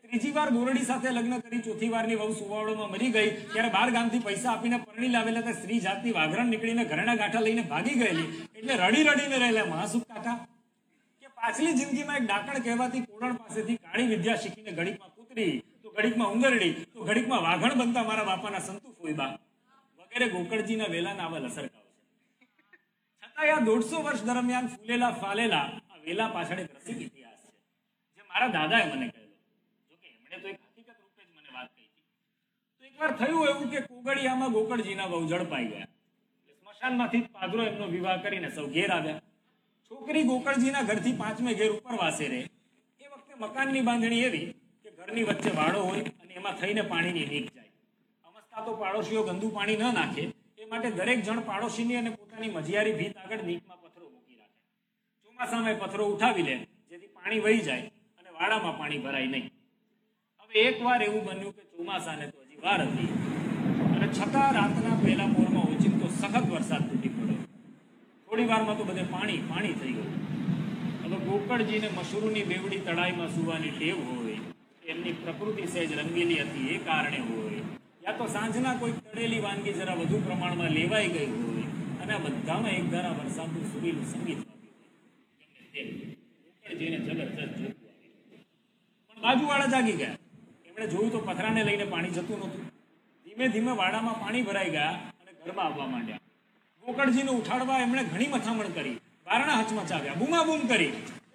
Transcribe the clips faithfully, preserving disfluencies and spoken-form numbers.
ત્રીજી વાર ગોરડી સાથે લગ્ન કરી ચોથી વારની વહુ સુવાવડોમાં મરી ગઈ ત્યારે બાર ગામથી પૈસા આપીને પરણી લાવેલા તે સ્ત્રી જાતની વાઘરણ નીકળીને ઘરેણા ગાંઠા લઈને ભાગી ગયેલી એટલે રડી રડીને રહેલા મહાસુખ કાકા કે પાછલી જિંદગીમાં એક ડાકણ કહેવાતી કોડણ પાસેથી કાળી વિદ્યા શીખીને ઘડીકમાં કૂતરી તો ઘડીકમાં ઉંદરડી તો ઘડીકમાં વાઘણ બનતા મારા બાપાના સંતુ ફોઈબા વગેરે ગોકળજીના વેલાના આવા લસરકાવ છે છતાં આ દોઢસો વર્ષ દરમિયાન ફૂલેલા ફાલેલા આ વેલા પાછળ એક રસિક ઇતિહાસ છે જે મારા દાદાએ મને કહેલો જોકે એમણે તો એક હકીકત રૂપે જ મને વાત કહી હતી તો એકવાર થયું એવું કે કોગળિયામાં ગોકળજીના બહુ ઝડપાઈ ગયા એટલે સ્મશાનમાંથી પાદરો એમનો વિવાહ કરીને સૌ ઘેર આવ્યા છોકરી ગોકળજીના ઘરથી પાંચમે ઘેર ઉપર વાસે રહે એ વખતે મકાનની બાંધણી એવી કે ઘરની વચ્ચે વાડો હોય અને એમાં થઈને પાણીની નીક જાય અમસ્તા તો પાડોશીઓ ગંદુ પાણી ન નાખે એ માટે દરેક જણ પાડોશીની અને પોતાની મજિયારી ભીત આગળ નીકમાં પથ્થરો મૂકી રાખે ચોમાસામાં પથ્થરો ઉઠાવી લે જેથી પાણી વહી જાય અને વાડામાં પાણી ભરાય નહીં હવે એક વાર એવું બન્યું કે ચોમાસાને તો હજી વાર હતી અને છતાં રાતના પહેલા પોરમાં ઓચિંતો સખત વરસાદ તૂટી પડ્યો થોડી વારમાં તો બધે પાણી પાણી થઈ ગયું હવે ગોકળજીને મશરૂની બેવડી તળાઈમાં સુવાની ટેવ હોય એમની પ્રકૃતિ સહેજ રંગીલી હતી એ કારણે હોય યા તો સાંજના કોઈ તળેલી વાનગી જરા વધુ પ્રમાણમાં લેવાઈ ગઈ હોય અને આ બધામાં એક ધારા વરસાદનું સુરીલું સંગીત વાગ્યું ગોકળજીને જબરજસ્ત જોતું પણ બાજુવાળા જાગી ગયા એમણે જોયું તો પથરાને લઈને પાણી જતું નહોતું ધીમે ધીમે વાડામાં પાણી ભરાઈ ગયા અને ઘરમાં આવવા માંડ્યા ગોકળજીને ઉઠાડવા એમણે ઘણી મથામણ કરી બારણા હચમચાવ્યા બૂમાબૂમ કરી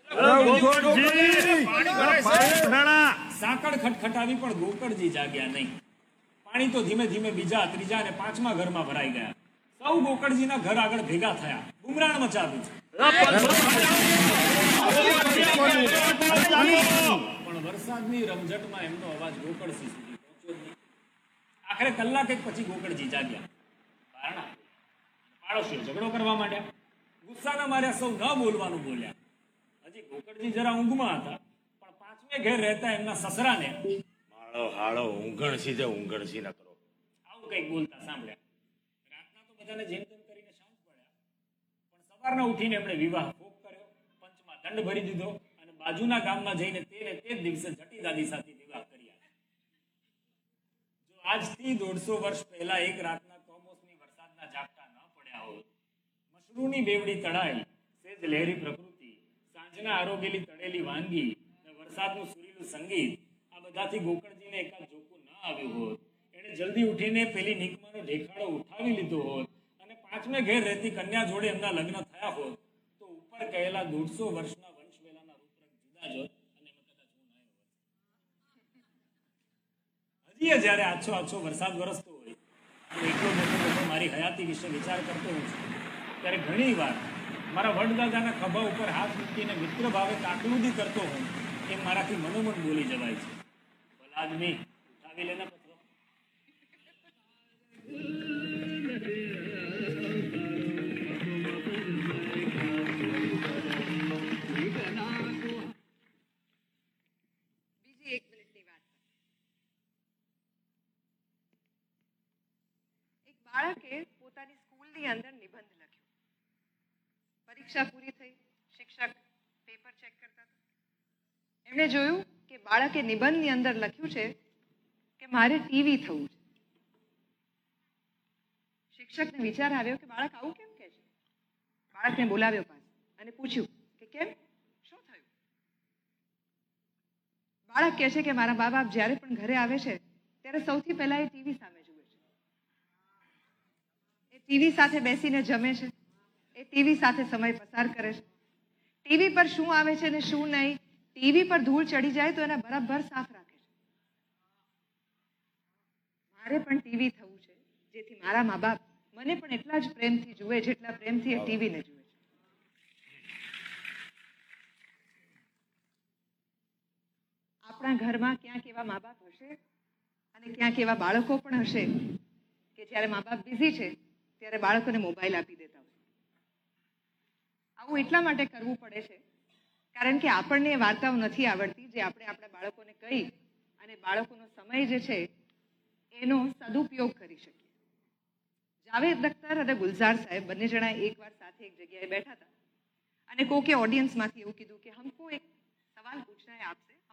સાંકળ ખટખટાવી પણ ગોકળજી જાગ્યા નહીં પાણી તો ધીમે ધીમે બીજા ત્રીજા અને પાંચમા ઘરમાં ભરાઈ ગયા સૌ ગોકળજીના ઘર આગળ ભેગા થયા બુમરાણ મચાવ્યું પણ વરસાદની રમઝટમાં એમનો અવાજ ગોકળજી સુધી પહોંચ્યો જ નહીં આખરે કલાક એક પછી ગોકળજી જાગ્યા બારણા પાડોશીઓ ઝઘડો કરવા માંડ્યા ગુસ્સાના માર્યા સૌ ન બોલવાનું બોલ્યા હજી ગોકળજી જરા ઊંઘમાં હતા પણ પાંચમે ઘેર રહેતા એમના સસરાને માળો હાળો ઊંઘણસી જે ઊંઘણસી ન કરો આવું કંઈક બોલતા સાંભળ્યા રાતના તો બધાને જેમ તેમ કરીને શાંત પડ્યા પણ સવારના ઉઠીને એમણે વિવાહ ભોગ કર્યો પંચમાં દંડ ભરી દીધો અને બાજુના ગામમાં જઈને તેને તે જ દિવસે જટી દાદી સાથે વિવાહ કર્યા જો આજથી દોઢસો વર્ષ પહેલા એક રાતના કમોસમી વરસાદના ઝાપટા ન પડ્યા હોત મશરૂની બેવડી તળાઈ સેજ લહેરી પ્રકૃતિ સાંજના આરોગેલી તળેલી વાનગી અને વરસાદનું સુરીલું સંગીત આ બધાથી ગોકળજીને એકાદ જોકું ન આવ્યું હોત એણે જલ્દી ઉઠીને પેલી નિકમાનો ઢેખાડો ઉઠાવી લીધો હોત અને પાંચમે ઘેર રહેતી કન્યા જોડે એમના લગ્ન થયા હોત તો ઉપર કહેલા દોઢસો વર્ષના વંશવેલાના રૂપરંગ જુદા જ હોત અને એમાં કદાચ હું ન હોત હજી જ્યારે આછો આછો વરસાદ વરસતો હોય અને એટલો મોટો મોટો મારી હયાતી વિશે વિચાર કરતો હોઉં છું ત્યારે ઘણી વાર મારા વડદાદાના ખભા ઉપર હાથ મૂકીને મિત્ર ભાવે કાકલુદી કરતો હોઉં એ મારાથી મનોમન બોલી જવાય છે ભલા આદમી ઉઠાવી લેના પત્રો બીજી એક મિનિટની વાત એક બાળકે પોતાની સ્કૂલની અંદર નિબંધ લખ્યો પરીક્ષા પૂરી થઈ શિક્ષક પેપર ચેક કરતા હતા એમણે જોયું કે બાળકે નિબંધની અંદર લખ્યું છે કે મારે ટીવી થવું છે શિક્ષકને વિચાર આવ્યો કે બાળક આવું કેમ કહે છે બાળકને બોલાવ્યો પાસે અને પૂછ્યું કે કેમ શું થયું બાળક કહે છે કે મારા મા બાપ જ્યારે પણ ઘરે આવે છે ત્યારે સૌથી પહેલા એ ટીવી સામે જુએ છે એ ટીવી સાથે બેસીને જમે છે એ ટીવી સાથે સમય પસાર કરે છે ટીવી પર શું આવે છે ને શું નહીં ટીવી પર ધૂળ ચડી જાય તો એને બરાબર સાફ રાખે છે મારે પણ ટીવી થવું છે જેથી મારા મા બાપ મને પણ એટલા જ પ્રેમથી જુએ જેટલા પ્રેમથી એ ટીવીને જુએ છે આપણા ઘરમાં ક્યાંક એવા મા બાપ હશે અને ક્યાંક એવા બાળકો પણ હશે કે જ્યારે મા બાપ બિઝી છે ત્યારે બાળકોને મોબાઈલ આપી દેતા હોય આવું એટલા માટે કરવું પડે છે કારણ કે આપણને એ વાર્તાઓ નથી આવડતી જે આપણે આપણા બાળકોને કહી અને બાળકોનો સમય જે છે એનો સદુપયોગ કરી શકીએ જાવેદ અખ્તર અને ગુલઝાર સાહેબ બંને જણા એકવાર સાથે એક જગ્યાએ બેઠા હતા અને કોકે ઓડિયન્સમાંથી એવું કીધું કે હમકો એક સવાલ પૂછના હે આપસે